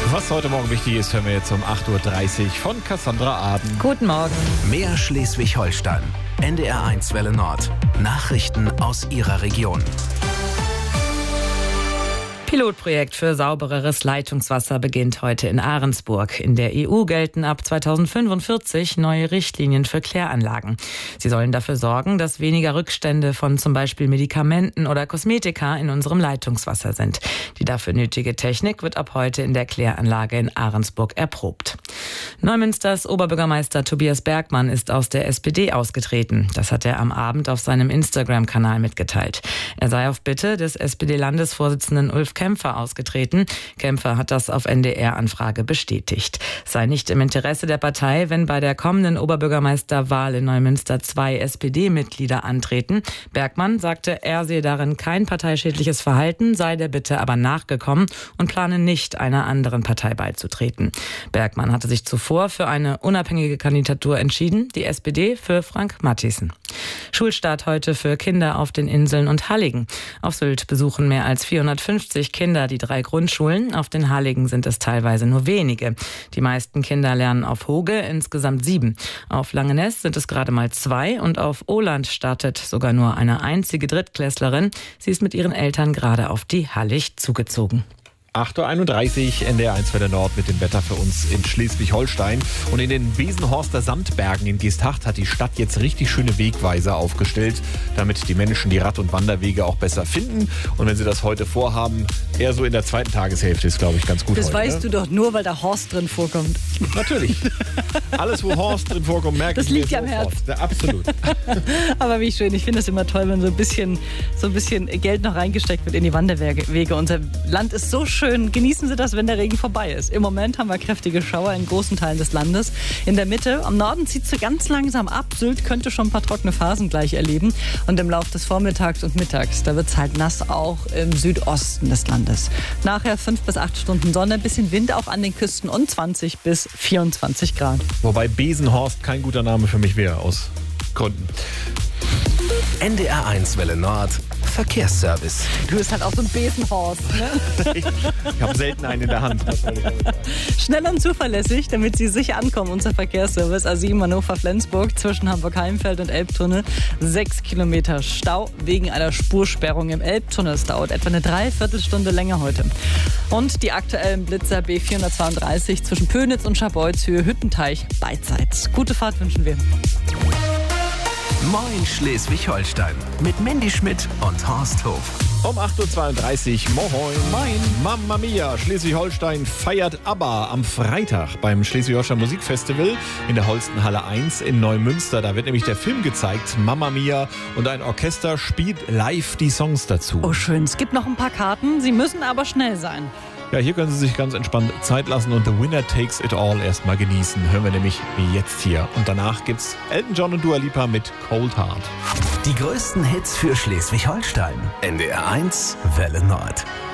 Was heute Morgen wichtig ist, hören wir jetzt um 8.30 Uhr von Cassandra Aden. Guten Morgen. Mehr Schleswig-Holstein. NDR1 Welle Nord. Nachrichten aus Ihrer Region. Pilotprojekt für saubereres Leitungswasser beginnt heute in Ahrensburg. In der EU gelten ab 2045 neue Richtlinien für Kläranlagen. Sie sollen dafür sorgen, dass weniger Rückstände von zum Beispiel Medikamenten oder Kosmetika in unserem Leitungswasser sind. Die dafür nötige Technik wird ab heute in der Kläranlage in Ahrensburg erprobt. Neumünsters Oberbürgermeister Tobias Bergmann ist aus der SPD ausgetreten. Das hat er am Abend auf seinem Instagram-Kanal mitgeteilt. Er sei auf Bitte des SPD-Landesvorsitzenden Ulf Kämpfer ausgetreten. Kämpfer hat das auf NDR-Anfrage bestätigt. Es sei nicht im Interesse der Partei, wenn bei der kommenden Oberbürgermeisterwahl in Neumünster 2 SPD-Mitglieder antreten. Bergmann sagte, er sehe darin kein parteischädliches Verhalten, sei der Bitte aber nachgekommen und plane nicht, einer anderen Partei beizutreten. Bergmann hatte sich zuvor für eine unabhängige Kandidatur entschieden, die SPD für Frank Matthiessen. Schulstart heute für Kinder auf den Inseln und Halligen. Auf Sylt besuchen mehr als 450 Kinder die 3 Grundschulen. Auf den Halligen sind es teilweise nur wenige. Die meisten Kinder lernen auf Hoge, insgesamt 7. Auf Langeness sind es gerade mal 2 und auf Oland startet sogar nur eine einzige Drittklässlerin. Sie ist mit ihren Eltern gerade auf die Hallig zugezogen. 8.31 Uhr, NDR1 Welle Nord mit dem Wetter für uns in Schleswig-Holstein. Und in den Besenhorster Sandbergen in Geesthacht hat die Stadt jetzt richtig schöne Wegweiser aufgestellt, damit die Menschen die Rad- und Wanderwege auch besser finden. Und wenn sie das heute vorhaben, eher so in der zweiten Tageshälfte ist, glaube ich, ganz gut. Das heute, weißt du doch nur, weil da Horst drin vorkommt. Natürlich. Alles, wo Horst drin vorkommt, merke Das ich mir liegt ja am sofort. Herz. Ja, absolut. Aber wie schön, ich finde es immer toll, wenn so ein bisschen Geld noch reingesteckt wird in die Wanderwege. Unser Land ist so schön. Genießen Sie das, wenn der Regen vorbei ist. Im Moment haben wir kräftige Schauer in großen Teilen des Landes. In der Mitte, am Norden zieht es so ganz langsam ab. Sylt könnte schon ein paar trockene Phasen gleich erleben. Und im Laufe des Vormittags und Mittags, da wird es halt nass auch im Südosten des Landes. Nachher 5 bis 8 Stunden Sonne, ein bisschen Wind auch an den Küsten und 20 bis 24 Grad. Wobei Besenhorst kein guter Name für mich wäre, aus Gründen. NDR1 Welle Nord. Verkehrsservice. Du bist halt auch so ein Besenhorst, ne? Ich habe selten einen in der Hand. Schnell und zuverlässig, damit Sie sicher ankommen. Unser Verkehrsservice A7 Hannover-Flensburg zwischen Hamburg-Heimfeld und Elbtunnel. 6 Kilometer Stau wegen einer Spursperrung im Elbtunnel. Es dauert etwa eine Dreiviertelstunde länger heute. Und die aktuellen Blitzer B432 zwischen Pönitz und Scharbeutz, Höhe Hüttenteich, beidseits. Gute Fahrt wünschen wir. Moin Schleswig-Holstein. Mit Mandy Schmidt und Horst Hof. Um 8.32 Uhr, moin. Moin. Mamma Mia, Schleswig-Holstein feiert ABBA am Freitag beim Schleswig-Holstein Musikfestival in der Holstenhalle 1 in Neumünster. Da wird nämlich der Film gezeigt, Mamma Mia, und ein Orchester spielt live die Songs dazu. Oh schön, es gibt noch ein paar Karten. Sie müssen aber schnell sein. Ja, hier können Sie sich ganz entspannt Zeit lassen und The Winner Takes It All erstmal genießen. Hören wir nämlich jetzt hier. Und danach gibt's Elton John und Dua Lipa mit Cold Heart. Die größten Hits für Schleswig-Holstein. NDR1 Welle Nord.